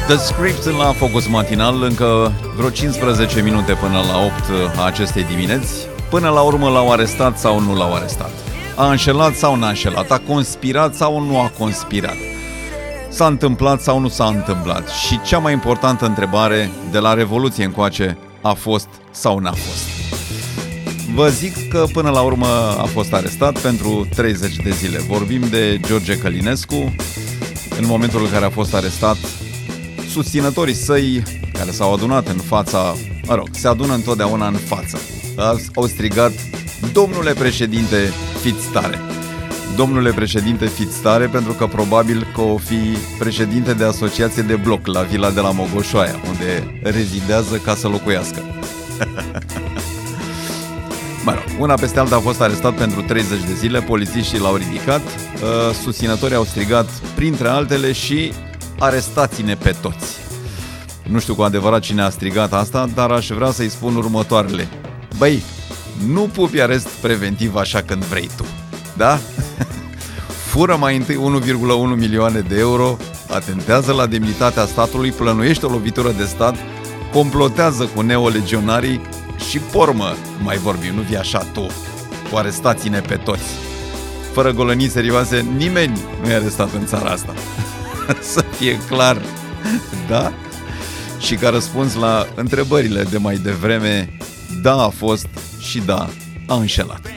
The Script la Focus Matinal, încă vreo 15 minute până la 8 a acestei dimineți. Până la urmă l-au arestat sau nu l-au arestat? A înșelat sau n-a înșelat? A conspirat sau nu a conspirat? S-a întâmplat sau nu s-a întâmplat? Și cea mai importantă întrebare de la Revoluție încoace, a fost sau n-a fost? Vă zic că până la urmă a fost arestat pentru 30 de zile. Vorbim de George Călinescu. În momentul în care a fost arestat, susținătorii săi care s-au adunat în fața, se adună întotdeauna în față, au strigat: domnule președinte, fiți tare! Domnule președinte, fiți tare, pentru că probabil că o fi președinte de asociație de bloc la vila de la Mogoșoaia, unde rezidează ca să locuiască. Una peste alta a fost arestat pentru 30 de zile, polițiștii l-au ridicat, susținătorii au strigat, printre altele, și arestați-ne pe toți. Nu știu cu adevărat cine a strigat asta, dar aș vrea să-i spun următoarele: băi, nu pupi arest preventiv așa când vrei tu, da? Fură mai întâi 1,1 milioane de euro, atentează la demnitatea statului, plănuiește o lovitură de stat, complotează cu neolegionarii și pormă mai vorbim, nu vii așa tu, cu arestați-ne pe toți. Fără golănii serioase, nimeni nu e arestat în țara asta. Să fie clar, da? Și ca răspuns la întrebările de mai devreme, da, a fost și da, a înșelat.